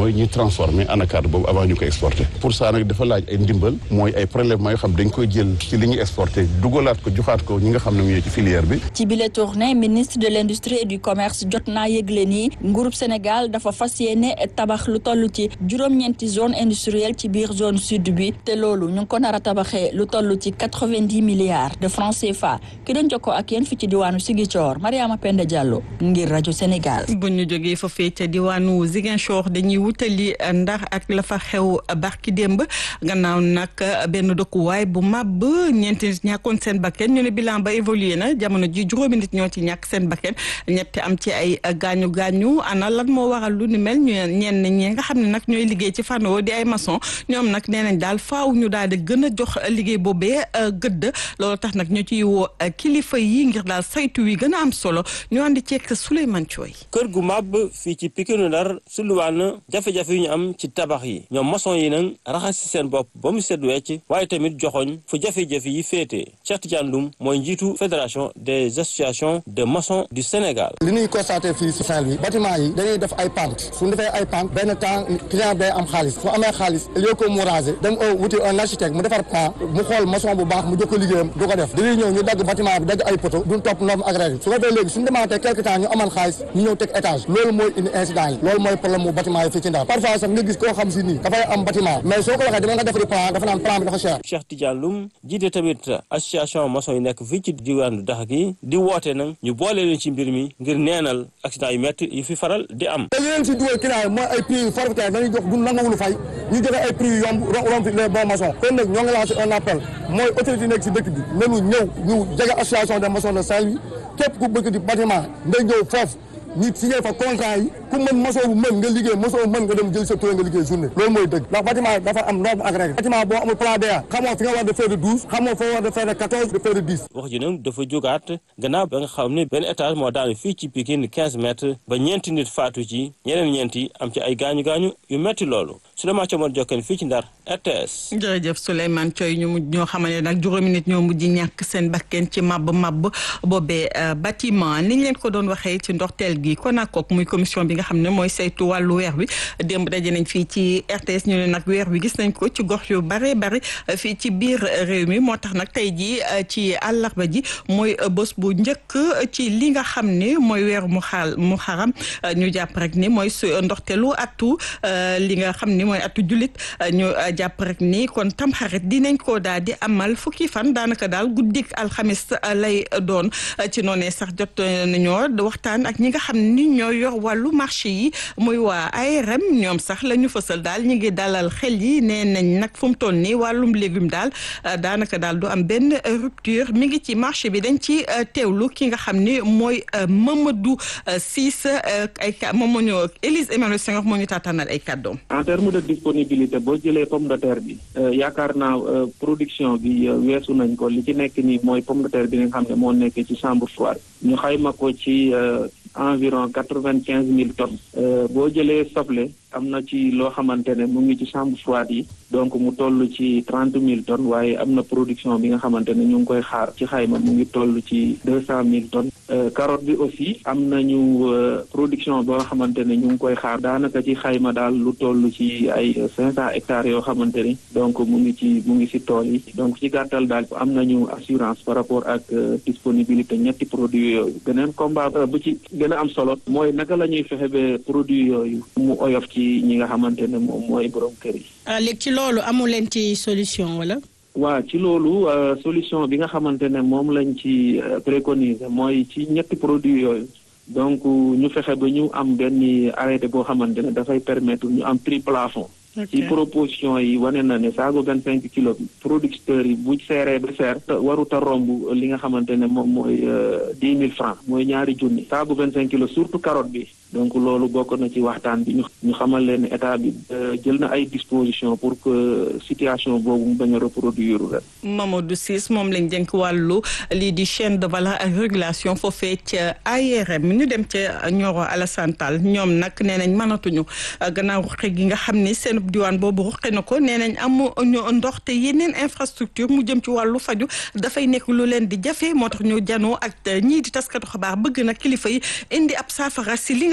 mooy ñuy transformer anacarde boobu avant ñu koy exporter pour ça nag dafa laaj ay ndimbal mooy ay prélèvement yoo xam dañ koy jël ci li ñuy exporter dugalaat ko joxaat ko ñi nga xam ne ñooy ci filière bi. ci bile tournée ministre de l'industrie et du commerce jot naa yëgle ni nguurub Sénégal dafa fas yéene tabax lu toll ci juróom-ñeenti zone industrielle ci biir zone sud bi te loolu ñu ngi ko nar a tabaxee lu toll ci 90 milliards de francs CFA ki doon jokkoo ak yéen fi ci diwaanu Ziguinchor Mariama Penda Diallo ngir rajo Sénégal. bu ñu jógee foofee ca diwaanu Ziguinchor dañuy wutali Ndar ak la fa xew barki démb gannaaw nag benn dëkkuwaay bu màbb ñeenti nit ñàkkoon seen bakken ñu ne bilan ba évolué na jamono ji juróomi nit ñoo ci ñàkk seen bakken ñetti am ci ay gaañu ana lan moo waral lu ni mel ñenn ñi nga xam ne nag ñooy liggéey ci fànn woo di ay maçon ñoom nag nee nañ daal faaw ñu daal di gën a jox liggéey boobee gëdd loolu tax nag ñu ciy woo kilifa yi ngir daal saytu wi gën a am solo ñu andi ceeg Souleymane Thioy. kër gu màbb fii ci Pikine Ndar sulluwaan jafe-jafe yu ñu am ci tabax yi ñoom maçon yi nag raxas ci seen bopp ba mu set wecc waaye tamit joxoñ fu jafe-jafe yi féete Cheikh Tidiane Loum mooy njiitu fédération des associations de maçons du Sénégal. li ñuy constaté fii ci Saint-Louis bâtiment yi dañuy def ay pente suñu defee ay pente benn temps client day am xaalis su amee xaalis lieu ko mu raser dem wuti un architecte mu defar plan mu xool maçon bu baax mu jox ko liggéeyam du ko def dañuy ñëw ñu dagg bâtiment bi dagg ay poteau duñ topp norme agréée yi su ko defee léegi suñu demandé quelque temps ñu amal xaalis ñu ñëw teg étage loolu mooy indi incident yi loolu mooy problème mu bâtiment yi fii ci Ndar parfois sax nga gis koo xam si nii dafay am bâtiment mais soo ko waxee dama nga defari plan dafa naan plan bi dafa cher. Cheikh Tidiane Loum jiite tamit association maçon yi nekk fii ci diwaanu Dax gi di woote nag ñu boole leen ci mbir mi ngir neenal accident yu métti yu fi faral di am. te li leen si dugal client mooy ay prix yu forfaitaire dañuy jox du nanguwulu fay ñu joxe ay prix yu yomb romb fi les bons maçons kon nag ñoo ngi lancé un appel mooy autorité nekk si dëkk bi nanu ñëw ñu jege association des maçons de Saint-Louis képp ku bëgg di bâtiment nga ñëw foofu ñu signé fa contrat yi ku mën maçon bu mën nga liggéey maçon bu mën nga dem jël sa tool nga liggéey journée loolu mooy dëgg ndax bâtiment dafa am norme agréée bâtiment boo amul plan DA xamoo fi nga war de faire de 12 xamoo fa war de faire de 14 de faire de 10. wax ji nag dafa jógaat gannaaw ba nga xam ne benn étage moo daanu fii ci Pikine 15 mètres ba ñeenti nit faatu ci ñeneen ñeenti am ci ay gaañu-gaañu yu metti loolu Souleymane Thiomar Jokkeen fii ci Ndar RTS. jërëjëf Souleymane Thioy ñu mujj ñoo xamal ne nag juróomi nit ñoo mujj ñàkk seen bakken ci màbb boobee bâtiment ni ñu leen ko doon waxee ci ndorteel gi kon ak muy commission bi nga xam ne mooy saytu wàllu weer wi démb daje nañ fii ci RTS ñu ne nag weer wi gis nañ ko ci gox yu bare fii ci biir réew mi moo tax nag tey jii ci àllarba ji mooy bés bu njëkk ci li nga xam ne mooy weer mu xaram ñu jàpp rek ni mooy su ndorteelu atu li nga xam ni mooy atu jullit ñu jàpp rek ni kon tamxarit dinañ ko daal di amal fukki fan daanaka daal guddik alxamis lay doon ci noonee sax jot nañoo waxtaan ak ñi nga xam ni ñoo yor wàllu marché yi muy waa ARM ñoom sax la ñu fësal daal ñu ngi dalal xel yi nee nañ nag fu mu toll nii wàllum légume daal daanaka daal du am benn rupture mi ngi ci marché bi dañ ci teewlu ki nga xam ni mooy Mamadou Cissé ay moom moo ñu Élise Emmanuel Senghor moo ñu taatanal ay kàddoom. En terme de disponibilité boo jëlee pomme de terre bi yaakaar naa production bi weesu nañ ko li ci nekk nii mooy pomme de terre bi nga xam ne moo nekk ci chambre froide ñu xayma ko ci environ 95,000 tonnes boo jëlee soble am na ci loo xamante ne mu ngi ci chambre froide yi donc mu toll ci 30,000 tonnes waaye am na production bi nga xamante ne ñu ngi koy xaar ci xayma mu ngi toll ci 200,000 tonnes carotte bi aussi am nañu production boo xamante ne ñu ngi koy xaar daanaka ci xayma daal lu toll ci ay 500 hectares yoo xamante ni donc mu ngi ci tool yi donc ci gàttal daal am nañu assurance par rapport ak disponibilité ñetti produits yooyu beneen combat bu ci gën a am solo mooy naka la ñuy fexe ba produits yooyu mu oyof ci ñi nga xamante ne moom mooy borom kër yi. léegi ci loolu amu leen ci solution wala. waaw ci loolu solution bi nga xamante ne moom lañ ci préconiser mooy ci ñetti produits yooyu donc ñu fexe ba ñu am benn arrêté boo xamante ne dafay permettre ñu am prix plafond. ci proposition yi wane na ne saago 25 kilos bi producteurs yi bu seeree ba seer warut a romb li nga xamante ne moom mooy 10,000 francs mooy ñaari junni saago 25 kilos surtout carotte bi donc loolu bokk na ci waxtaan bi ñu xamal leen ne état bi jël na ay dispositions pour que situation boobu mu bañ a reproduire ren. Mamadou Ciss moom lañ dénk wàllu lii di chaîne de valeur ak régulation foofee ca ARM ñu dem ca Nioro Alassane Tall ñoom nag nee nañ mënatuñu gannaaw ruqe gi nga xam ni seen diwaan boobu ruqe na ko nee nañ amu ñu ndox te yeneen infrastructure mu jëm ci wàllu faju dafay nekk lu leen di jafe moo tax ñu janoo ak ñii di taskatu xabaar bëgg na kilifa yi indi ab saafara si li nga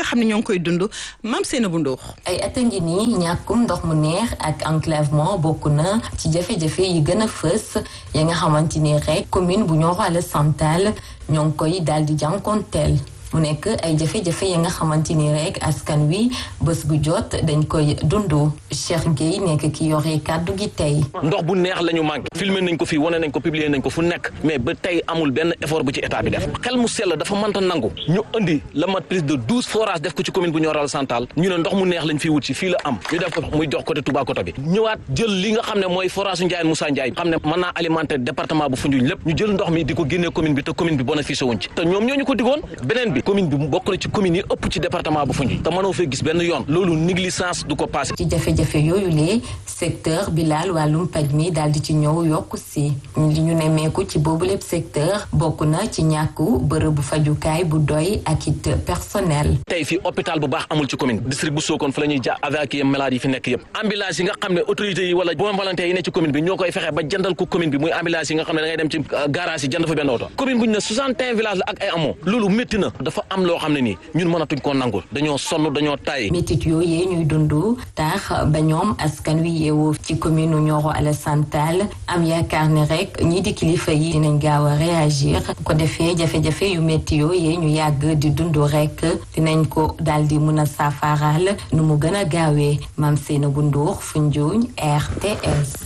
xam ne ñoo ngi koy dund Mame Seynabou Ndour. ay at a ngi nii ñàkkum ndox mu neex ak enclavement bokk na ci jafe-jafe yi gën a fës ya nga xamante ni rek commune bu Nioro Alassane Tall ñoo ngi koy daal di jànkonteel mu nekk ay jafe-jafe yi nga xamante ni rek askan wi bés bu jot dañ koy dundu Cheikh Gueye nekk ki yore kàddu gi tey. ndox bu neex la ñu manqué filmé nañ ko fii wane nañ ko publier nañ ko fu nekk mais ba tey amul benn effort bu ci état bi def xel mu sell dafa mënta nangu ñu indi la mat plus de 12 forages def ko ci commune bu Nioro Alassane Tall ñu ne ndox mu neex lañ fiy wut si fii la am ñu def ko muy dox côté Toubacouta bi ñëwaat jël li nga xam ne mooy forage su Ndiayène Moussa Ndiaye xam ne mën naa alimenter département bu Foundiougne lépp ñu jël ndox mi di ko génnee commune bi te commune bi bénéficié wuñ ci te ñoom ñoo ñu ko digoon beneen bi commune bi bokk na ci commune yi ëpp ci département bu Foundiougne te mënoo fee gis benn yoon loolu négligence du ko passé. ci jafe-jafe yooyu lee secteur bi laal wàllum paj mi daal di ci ñëw yokku si li ñu nemmeeku ci boobu lépp secteur bokk na ci ñàkku bërëbu fajukaay bu doy ak it personnel. tey fii hôpital bu baax amul ci commune district bu Sokone fa la ñuy évacuer malade yi fi nekk yëpp ambulance yi nga xam ne autorités yi wala bon volontaire yi ne ci commune bi ñoo koy fexe ba jëndal ko commune bi muy ambulance yi nga xam ne da ngay dem ci garage yi jënd fa benn oto commune bu ñu ne 61 villages la ak ay amoo loolu métti na dafa am loo xam ne nii ñun mënatuñ koo nangul dañoo sonn dañoo tayi métit yooyee ñuy dund tax ba ñoom askan wi yeewoo ci commune Nioro Alassane Tall am yaakaar ne rek ñii di kilifa yi dinañ gaaw a réagir ko defee jafe-jafe yu métti yooyee ñu yàgg di dund rek dinañ ko daal di mun a saafaraal nu mu gën a gaawee Mame Seynabou Ndour Foundiougne RTS.